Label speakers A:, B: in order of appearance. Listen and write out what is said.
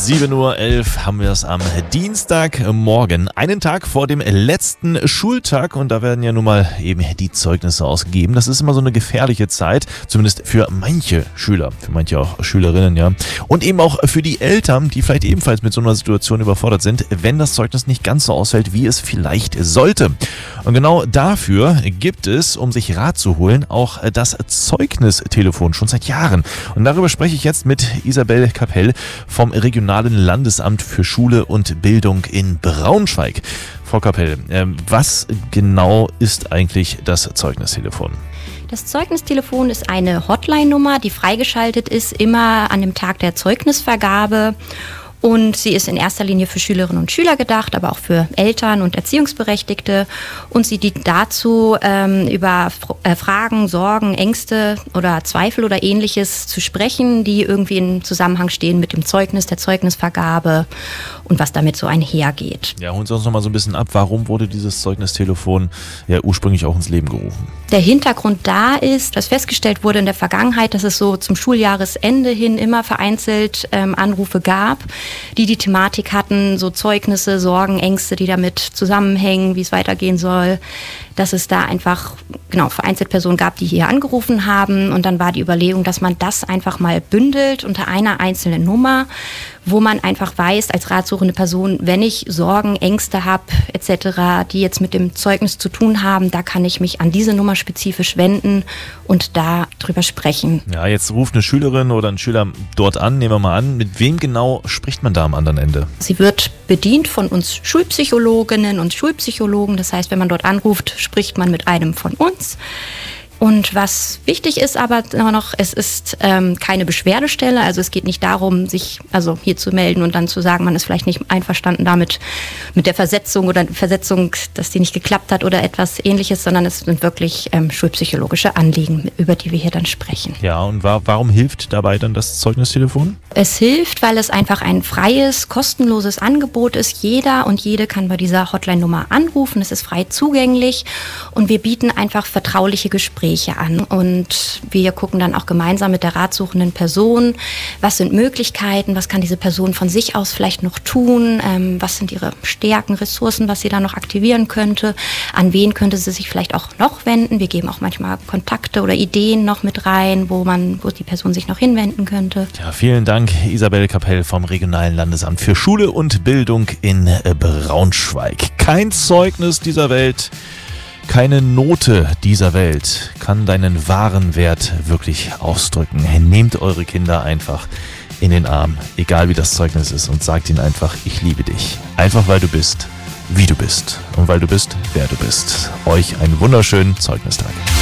A: 7:11 Uhr haben wir es am Dienstagmorgen, einen Tag vor dem letzten Schultag, und da werden ja nun mal eben die Zeugnisse ausgegeben. Das ist immer so eine gefährliche Zeit, zumindest für manche Schüler, für manche auch Schülerinnen, ja. Und eben auch für die Eltern, die vielleicht ebenfalls mit so einer Situation überfordert sind, wenn das Zeugnis nicht ganz so ausfällt, wie es vielleicht sollte. Und genau dafür gibt es, um sich Rat zu holen, auch das Zeugnistelefon schon seit Jahren. Und darüber spreche ich jetzt mit Isabel Kapell vom Regionalen Landesamt für Schule und Bildung in Braunschweig. Frau Kapell, was genau ist eigentlich das Zeugnistelefon?
B: Das Zeugnistelefon ist eine Hotline-Nummer, die freigeschaltet ist, immer an dem Tag der Zeugnisvergabe. Und sie ist in erster Linie für Schülerinnen und Schüler gedacht, aber auch für Eltern und Erziehungsberechtigte. Und sie dient dazu, über Fragen, Sorgen, Ängste oder Zweifel oder Ähnliches zu sprechen, die irgendwie im Zusammenhang stehen mit dem Zeugnis, der Zeugnisvergabe und was damit so einhergeht.
A: Ja, holen Sie uns noch mal so ein bisschen ab. Warum wurde dieses Zeugnistelefon ja ursprünglich auch ins Leben gerufen?
B: Der Hintergrund da ist, dass festgestellt wurde in der Vergangenheit, dass es so zum Schuljahresende hin immer vereinzelt Anrufe gab, die Thematik hatten, so Zeugnisse, Sorgen, Ängste, die damit zusammenhängen, wie es weitergehen soll, dass es da einfach vereinzelt Personen gab, die hier angerufen haben, und dann war die Überlegung, dass man das einfach mal bündelt unter einer einzelnen Nummer, wo man einfach weiß, als ratsuchende Person, wenn ich Sorgen, Ängste habe etc., die jetzt mit dem Zeugnis zu tun haben, da kann ich mich an diese Nummer spezifisch wenden und da drüber sprechen.
A: Ja, jetzt ruft eine Schülerin oder ein Schüler dort an, nehmen wir mal an. Mit wem genau spricht man da am anderen Ende?
B: Sie wird bedient von uns Schulpsychologinnen und Schulpsychologen. Das heißt, wenn man dort anruft, spricht man mit einem von uns. Und was wichtig ist aber noch, es ist keine Beschwerdestelle, also es geht nicht darum, sich hier zu melden und dann zu sagen, man ist vielleicht nicht einverstanden damit mit der Versetzung oder Versetzung, dass die nicht geklappt hat oder etwas Ähnliches, sondern es sind wirklich schulpsychologische Anliegen, über die wir hier dann sprechen.
A: Ja, und warum hilft dabei dann das Zeugnistelefon?
B: Es hilft, weil es einfach ein freies, kostenloses Angebot ist. Jeder und jede kann bei dieser Hotline-Nummer anrufen, es ist frei zugänglich und wir bieten einfach vertrauliche Gespräche an. Und wir gucken dann auch gemeinsam mit der ratsuchenden Person, was sind Möglichkeiten, was kann diese Person von sich aus vielleicht noch tun, was sind ihre Stärken, Ressourcen, was sie da noch aktivieren könnte, an wen könnte sie sich vielleicht auch noch wenden. Wir geben auch manchmal Kontakte oder Ideen noch mit rein, wo die Person sich noch hinwenden könnte.
A: Ja, vielen Dank, Isabel Kapell vom Regionalen Landesamt für Schule und Bildung in Braunschweig. Kein Zeugnis dieser Welt, keine Note dieser Welt kann deinen wahren Wert wirklich ausdrücken. Nehmt eure Kinder einfach in den Arm, egal wie das Zeugnis ist, und sagt ihnen einfach, ich liebe dich. Einfach weil du bist, wie du bist, und weil du bist, wer du bist. Euch einen wunderschönen Zeugnistag.